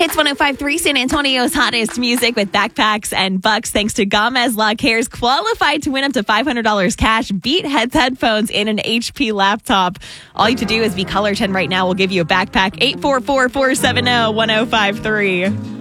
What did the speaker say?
Hits 105.3, San Antonio's hottest music with backpacks and bucks. Thanks to Gamez Law Cares, qualified to win up to $500 cash. Beat headphones and an HP laptop. All you have to do is be Color 10 right now. We'll give you a backpack. 844-470-1053.